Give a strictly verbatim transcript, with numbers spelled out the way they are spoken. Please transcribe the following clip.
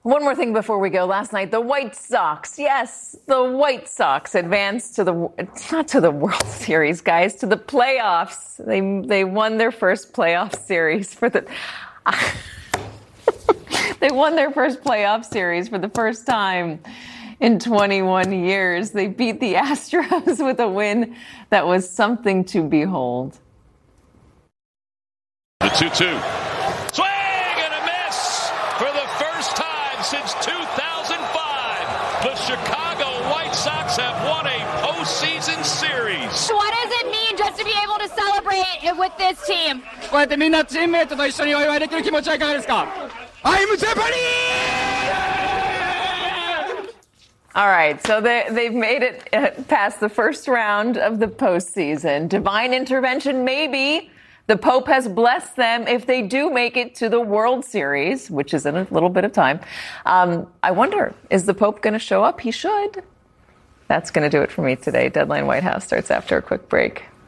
One more thing before we go. Last night, the White Sox, yes, the White Sox advanced to the, not to the World Series, guys, to the playoffs. They they won their first playoff series for the, uh, they won their first playoff series for the first time in twenty-one years. They beat the Astros with a win that was something to behold. The two two. Swing and a miss for the first time since two thousand five. The Chicago White Sox have won a postseason series. What does it mean just to be able to celebrate with this team? こうやってみんなチームメイトと一緒にお祝いできる気持ちはいかがですか? I'm Japanese! All right, so they, they've made it past the first round of the postseason. Divine intervention, maybe. The Pope has blessed them if they do make it to the World Series, which is in a little bit of time. Um, I wonder, is the Pope going to show up? He should. That's going to do it for me today. Deadline White House starts after a quick break.